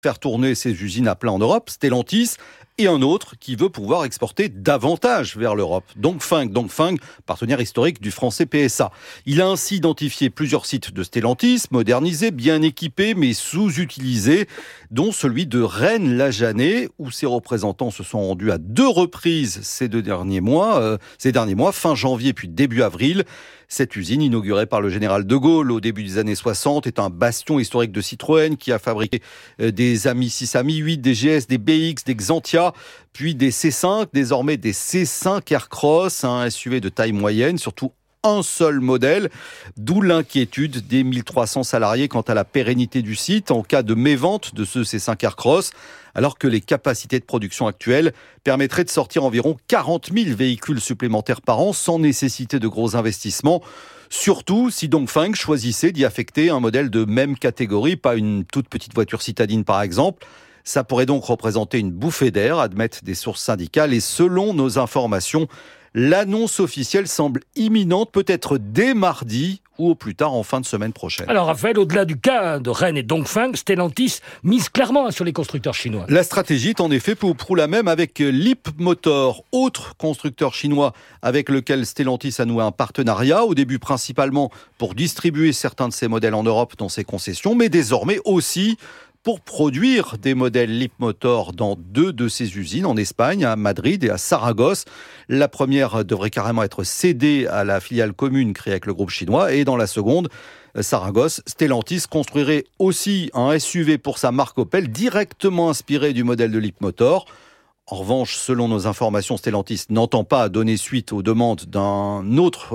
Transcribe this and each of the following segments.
faire tourner ses usines à plein en Europe, Stellantis, et un autre qui veut pouvoir exporter davantage vers l'Europe. Dongfeng, partenaire historique du français PSA. Il a ainsi identifié plusieurs sites de Stellantis, modernisés, bien équipés, mais sous-utilisés, dont celui de Rennes-la-Janée, où ses représentants se sont rendus à 2 reprises ces derniers mois, fin janvier puis début avril. Cette usine, inaugurée par le général de Gaulle au début des années 60, est un bastion historique de Citroën qui a fabriqué des Ami 6, Ami 8, des GS, des BX, des Xantia, puis des C5, désormais des C5 Aircross, un SUV de taille moyenne, surtout un seul modèle, d'où l'inquiétude des 1300 salariés quant à la pérennité du site en cas de mévente de ce C5 Aircross, alors que les capacités de production actuelles permettraient de sortir environ 40 000 véhicules supplémentaires par an sans nécessiter de gros investissements. Surtout si Dongfeng choisissait d'y affecter un modèle de même catégorie, pas une toute petite voiture citadine par exemple. Ça pourrait donc représenter une bouffée d'air, admettent des sources syndicales, et selon nos informations, l'annonce officielle semble imminente, peut-être dès mardi ou au plus tard en fin de semaine prochaine. Alors Raphaël, au-delà du cas de Rennes et Dongfeng, Stellantis mise clairement sur les constructeurs chinois. La stratégie est en effet peu ou prou la même avec Leapmotor, autre constructeur chinois avec lequel Stellantis a noué un partenariat, au début principalement pour distribuer certains de ses modèles en Europe dans ses concessions, mais désormais aussi pour produire des modèles Leapmotor dans 2 de ses usines, en Espagne, à Madrid et à Saragosse. La première devrait carrément être cédée à la filiale commune créée avec le groupe chinois, et dans la seconde, Saragosse, Stellantis construirait aussi un SUV pour sa marque Opel, directement inspiré du modèle de Leapmotor. En revanche, selon nos informations, Stellantis n'entend pas donner suite aux demandes d'un autre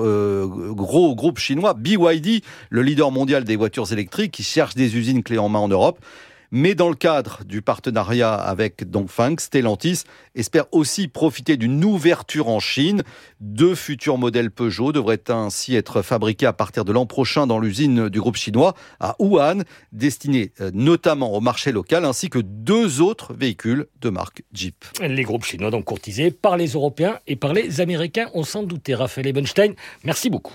gros groupe chinois, BYD, le leader mondial des voitures électriques, qui cherche des usines clés en main en Europe. Mais dans le cadre du partenariat avec Dongfeng, Stellantis espère aussi profiter d'une ouverture en Chine. 2 futurs modèles Peugeot devraient ainsi être fabriqués à partir de l'an prochain dans l'usine du groupe chinois à Wuhan, destinée notamment au marché local, ainsi que 2 autres véhicules de marque Jeep. Les groupes chinois donc courtisés par les Européens et par les Américains, on s'en doutait. Raphaël Ebenstein, merci beaucoup.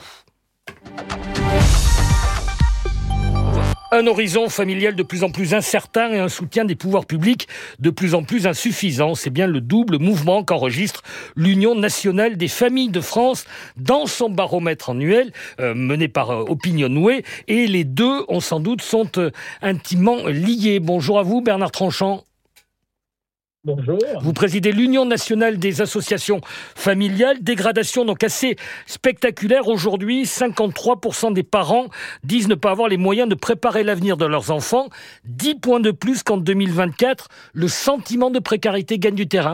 Un horizon familial de plus en plus incertain et un soutien des pouvoirs publics de plus en plus insuffisant. C'est bien le double mouvement qu'enregistre l'Union nationale des familles de France dans son baromètre annuel mené par Opinionway. Et les deux, on s'en doute, sont intimement liés. Bonjour à vous, Bernard Tranchant. Bonjour. Vous présidez l'Union nationale des associations familiales. Dégradation donc assez spectaculaire. Aujourd'hui, 53% des parents disent ne pas avoir les moyens de préparer l'avenir de leurs enfants. 10 points de plus qu'en 2024. Le sentiment de précarité gagne du terrain.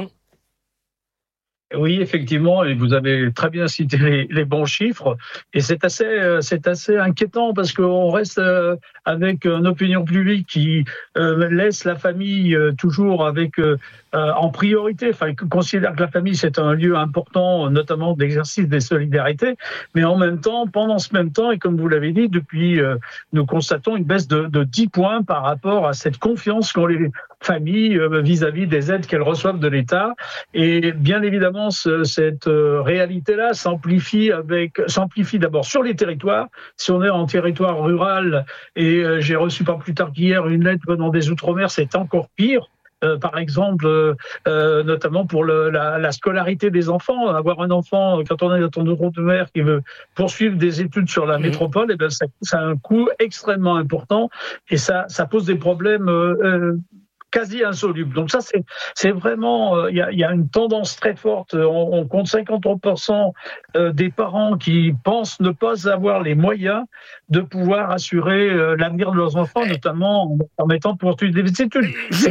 Oui, effectivement, et vous avez très bien cité les bons chiffres, et c'est assez inquiétant parce qu'on reste avec une opinion publique qui laisse la famille toujours avec en priorité, enfin considère que la famille c'est un lieu important, notamment d'exercice des solidarités, mais en même temps, pendant ce même temps, et comme vous l'avez dit, depuis nous constatons une baisse de 10 points par rapport à cette confiance qu'ont les familles vis-à-vis des aides qu'elles reçoivent de l'État, et bien évidemment cette réalité-là s'amplifie d'abord sur les territoires. Si on est en territoire rural, et j'ai reçu pas plus tard qu'hier une lettre venant des Outre-mer, c'est encore pire. Par exemple, notamment pour la scolarité des enfants. Avoir un enfant, quand on est dans ton Outre-mer qui veut poursuivre des études sur la métropole, eh ben ça a un coût extrêmement important, et ça pose des problèmes quasi insoluble. Donc ça, c'est vraiment, il y a une tendance très forte. On compte 53% des parents qui pensent ne pas avoir les moyens de pouvoir assurer l'avenir de leurs enfants, notamment en permettant de poursuivre des études.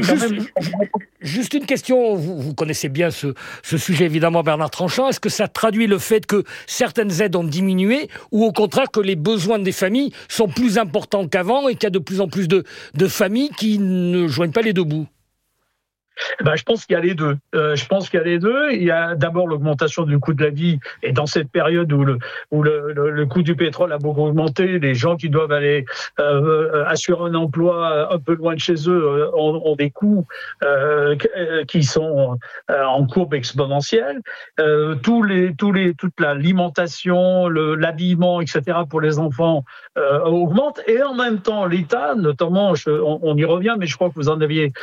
Juste une question, vous connaissez bien ce sujet évidemment, Bernard Tranchant. Est-ce que ça traduit le fait que certaines aides ont diminué, ou au contraire que les besoins des familles sont plus importants qu'avant et qu'il y a de plus en plus de familles qui ne joignent pas les deux bouts? Je pense qu'il y a les deux. Il y a d'abord l'augmentation du coût de la vie, et dans cette période où le coût du pétrole a beaucoup augmenté, les gens qui doivent aller assurer un emploi un peu loin de chez eux ont des coûts qui sont en courbe exponentielle. Toute l'alimentation, l'habillement, etc. pour les enfants augmente, et en même temps l'État, notamment, on y revient, mais je crois que vous en aviez